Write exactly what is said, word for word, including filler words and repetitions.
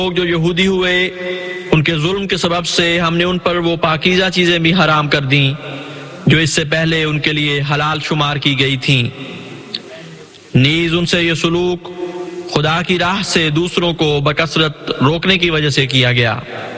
लोग जो यहूदी हुए, उनके जुल्म के सबब से हमने उन पर वो पाकीज़ा चीज़ें भी हराम कर दी जो इससे पहले उनके लिए हलाल शुमार की गई थीं। नीज उनसे ये सलूक खुदा की राह से दूसरों को बकसरत रोकने की वजह से किया गया।